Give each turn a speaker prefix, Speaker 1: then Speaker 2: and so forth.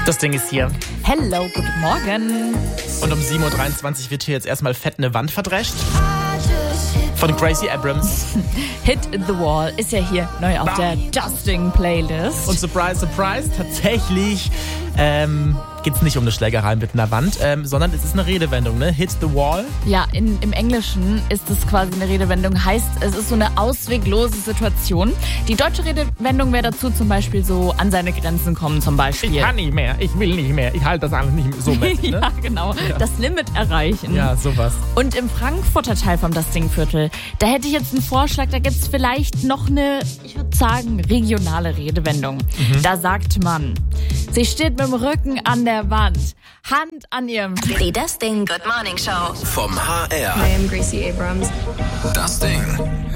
Speaker 1: Das Ding ist hier.
Speaker 2: Hello, guten Morgen.
Speaker 1: Und um 7.23 Uhr wird hier jetzt erstmal fett eine Wand verdrescht. Von Gracie Abrams.
Speaker 2: Hit the Wall ist ja hier neu auf der Dusting-Playlist.
Speaker 1: Und surprise, surprise, tatsächlich geht es nicht um eine Schlägerei mit einer Wand, sondern es ist eine Redewendung, ne? Hit the Wall.
Speaker 2: Ja, im Englischen ist es quasi eine Redewendung, heißt, es ist so eine ausweglose Situation. Die deutsche Redewendung wäre dazu zum Beispiel so an seine Grenzen kommen zum Beispiel.
Speaker 1: Ich kann nicht mehr, ich will nicht mehr, ich halte das alles nicht mehr so mäßig, ne?
Speaker 2: Ja, genau. Ja. Das Limit erreichen.
Speaker 1: Ja, sowas.
Speaker 2: Und im Frankfurter Teil vom Dusting-Viertel, da hätte ich jetzt einen Vorschlag, da gibt es vielleicht noch eine, ich würde sagen, regionale Redewendung. Da sagt man, sie steht mit dem Rücken an der Wand, Hand an ihrem...
Speaker 3: Die Dusting Good Morning Show
Speaker 4: Vom HR.
Speaker 5: I am Gracie Abrams.
Speaker 4: Dusting.